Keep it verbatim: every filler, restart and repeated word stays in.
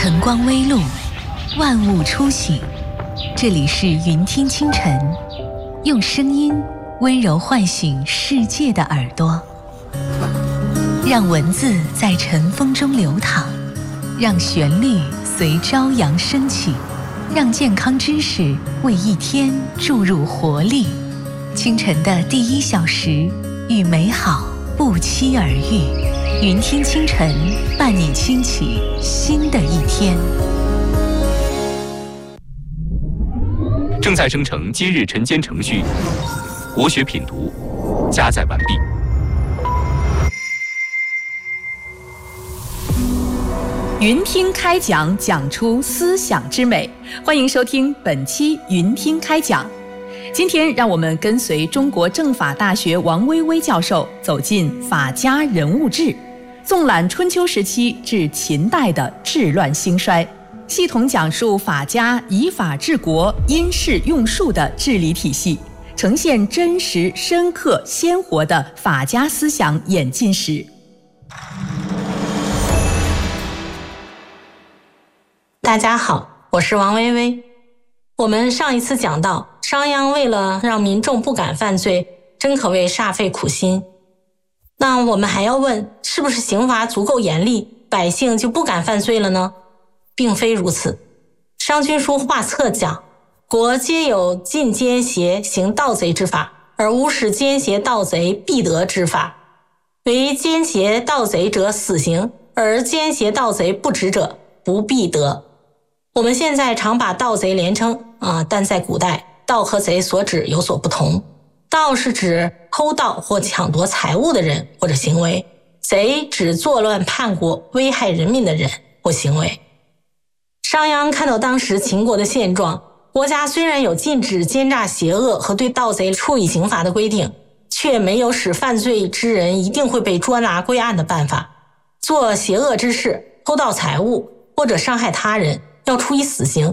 晨光微露，万物初醒。这里是云听清晨，用声音温柔唤醒世界的耳朵，让文字在晨风中流淌，让旋律随朝阳升起，让健康知识为一天注入活力。清晨的第一小时，与美好不期而遇。云听清晨，伴你轻启新的一天。 正在生成今日晨间程序，国学品读加载完毕。 云听开讲，讲出思想之美。欢迎收听本期云听开讲。今天让我们跟随中国政法大学王薇薇教授走进法家人物志，纵览春秋时期至秦代的治乱兴衰，系统讲述法家以法治国、因势用术的治理体系，呈现真实、深刻、鲜活的法家思想演进史。 大家好，我是王薇薇。我们上一次讲到，商鞅为了让民众不敢犯罪，真可谓煞费苦心。那我们还要问，是不是刑罚足够严厉，百姓就不敢犯罪了呢？并非如此。商君书画策讲，国皆有禁奸邪行盗贼之法，而无使奸邪盗贼必得之法。为奸邪盗贼者死刑，而奸邪盗贼不止者不必得。我们现在常把盗贼连称啊，但在古代，盗和贼所指有所不同。盗是指偷盗或抢夺财物的人或者行为，贼指作乱叛国、危害人民的人或行为。商鞅看到当时秦国的现状，国家虽然有禁止奸诈邪恶和对盗贼处以刑罚的规定，却没有使犯罪之人一定会被捉拿归案的办法。做邪恶之事、偷盗财物或者伤害他人，要处以死刑，